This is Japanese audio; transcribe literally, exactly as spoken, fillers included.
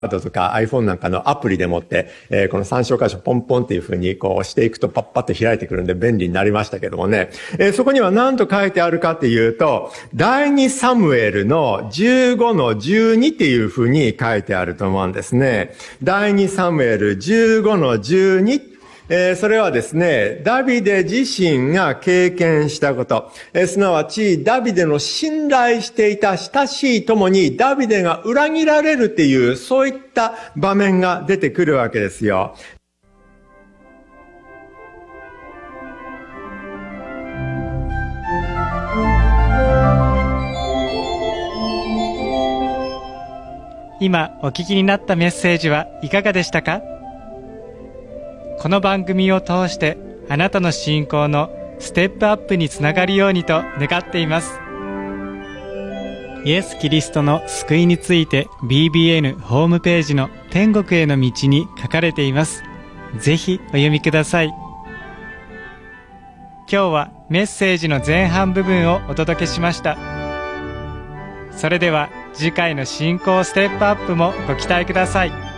とか iPhone なんかのアプリでもって、えー、この参照箇所ポンポンっていう風にこう押していくとパッパッと開いてくるんで便利になりましたけどもね、えー、そこには何と書いてあるかっていうと、第二サムエルのじゅうごのじゅうにっていう風に書いてあると思うんですね。第二サムエルじゅうごのじゅうに、えー、それはですね、ダビデ自身が経験したこと、えー、すなわちダビデの信頼していた親しい友にダビデが裏切られるっていう、そういった場面が出てくるわけですよ。 今お聞きになったメッセージはいかがでしたか？この番組を通してあなたの信仰のステップアップにつながるようにと願っています。イエス・キリストの救いについて ビービーエヌ ホームページの天国への道に書かれています。ぜひお読みください。今日はメッセージの前半部分をお届けしました。それでは次回の信仰ステップアップもご期待ください。